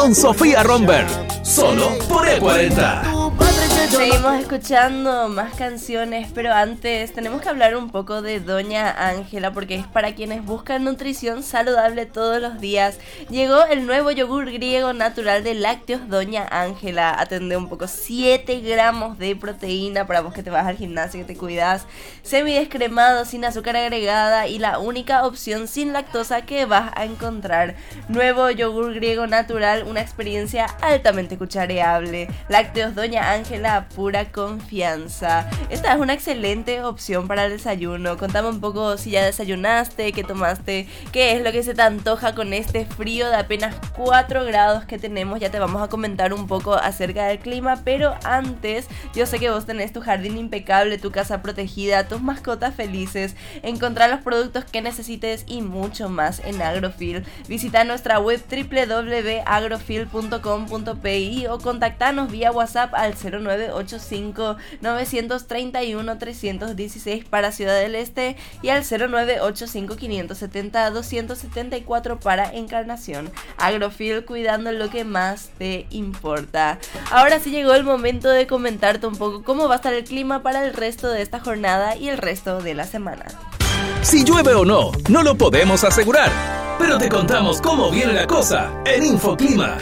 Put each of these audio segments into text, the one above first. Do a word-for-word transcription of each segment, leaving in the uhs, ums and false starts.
Con Sofía Romberg, solo por E cuarenta. Seguimos escuchando más canciones, pero antes tenemos que hablar un poco de Doña Ángela, porque es para quienes buscan nutrición saludable todos los días. Llegó el nuevo yogur griego natural de lácteos Doña Ángela. Atende un poco, siete gramos de proteína para vos que te vas al gimnasio, que te cuidas. Semidescremado, sin azúcar agregada y la única opción sin lactosa que vas a encontrar. Nuevo yogur griego natural, una experiencia altamente cuchareable. Lácteos Doña Ángela, pura confianza. Esta es una excelente opción para el desayuno. Contame un poco si ya desayunaste, qué tomaste, qué es lo que se te antoja con este frío de apenas cuatro grados que tenemos. Ya te vamos a comentar un poco acerca del clima, pero antes, yo sé que vos tenés tu jardín impecable, tu casa protegida, tus mascotas felices. Encontrar los productos que necesites y mucho más en Agrofil. Visita nuestra web doble u doble u doble u punto agrofil punto com punto pi o contactanos vía WhatsApp al cero nueve ocho cinco nueve tres uno tres uno seis para Ciudad del Este y al cero nueve ocho cinco cinco siete cero dos siete cuatro para Encarnación. Agrofil, cuidando lo que más te importa. Ahora sí llegó el momento de comentarte un poco cómo va a estar el clima para el resto de esta jornada y el resto de la semana. Si llueve o no, no lo podemos asegurar, pero te contamos cómo viene la cosa en Infoclima.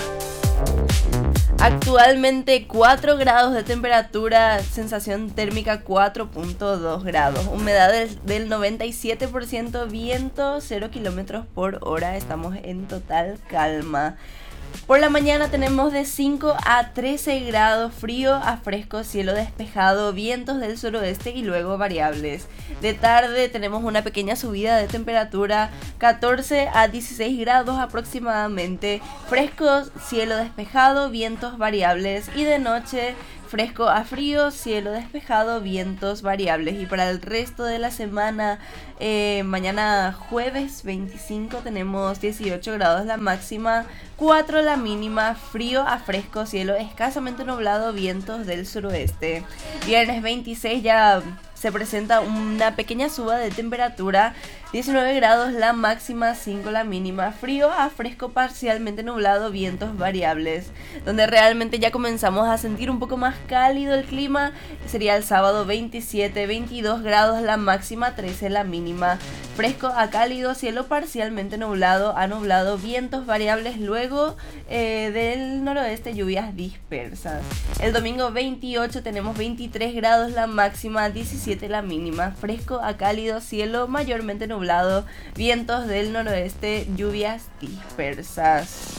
Actualmente cuatro grados de temperatura, sensación térmica cuatro punto dos grados, humedad del, del noventa y siete por ciento, viento cero kilómetros por hora, estamos en total calma. Por la mañana tenemos de cinco a trece grados, frío a fresco, cielo despejado, vientos del suroeste y luego variables. De tarde tenemos una pequeña subida de temperatura, catorce a dieciséis grados aproximadamente, fresco, cielo despejado, vientos variables y de noche fresco a frío, cielo despejado, vientos variables. Y para el resto de la semana, eh, mañana jueves veinticinco tenemos dieciocho grados la máxima, cuatro la mínima, frío a fresco, cielo escasamente nublado, vientos del suroeste. Viernes veintiséis ya se presenta una pequeña suba de temperatura, diecinueve grados la máxima, cinco la mínima, frío a fresco parcialmente nublado, vientos variables. Donde realmente ya comenzamos a sentir un poco más cálido el clima sería el sábado veintisiete, veintidós grados la máxima, trece la mínima, fresco a cálido, cielo parcialmente nublado a nublado, vientos variables, luego eh, del noroeste lluvias dispersas. El domingo veintiocho tenemos veintitrés grados la máxima, diecisiete la mínima, fresco a cálido, cielo mayormente nublado, vientos del noroeste, lluvias dispersas.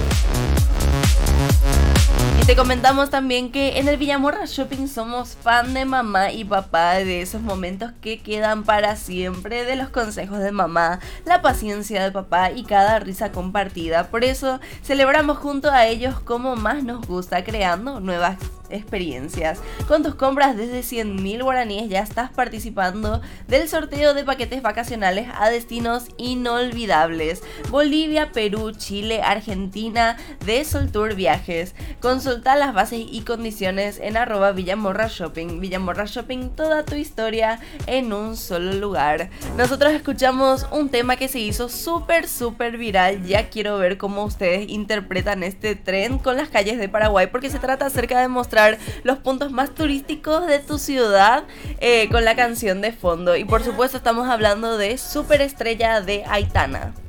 Y te comentamos también que en el Villamorra Shopping somos fan de mamá y papá, de esos momentos que quedan para siempre, de los consejos de mamá, la paciencia de papá y cada risa compartida. Por eso celebramos junto a ellos como más nos gusta, creando nuevas experiencias. Con tus compras desde cien mil guaraníes ya estás participando del sorteo de paquetes vacacionales a destinos inolvidables: Bolivia, Perú, Chile, Argentina, de Soltour Viajes. Consulta las bases y condiciones en arroba Villamorra Shopping. Villamorra Shopping, toda tu historia en un solo lugar. Nosotros escuchamos un tema que se hizo súper súper viral. Ya quiero ver cómo ustedes interpretan este tren con las calles de Paraguay, porque se trata acerca de mostrar los puntos más turísticos de tu ciudad eh, con la canción de fondo. Y por supuesto estamos hablando de Superestrella de Aitana.